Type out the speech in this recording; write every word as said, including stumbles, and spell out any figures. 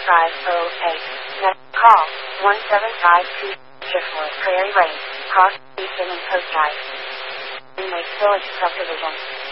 five oh eight. Next call, one seven five two, Driftwood Prairie Lane, Cross Easton and Coast Drive. Lake Village Subdivision.